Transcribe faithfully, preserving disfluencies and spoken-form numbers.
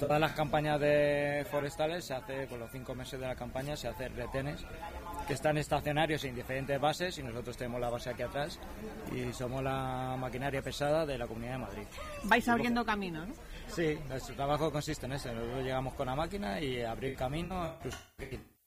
Todas las campañas de forestales se hace, con los cinco meses de la campaña, se hacen retenes que están estacionarios en diferentes bases y nosotros tenemos la base aquí atrás y somos la maquinaria pesada de la Comunidad de Madrid. Vais abriendo camino, ¿no? Sí, nuestro trabajo consiste en eso. Nosotros llegamos con la máquina y abrir camino,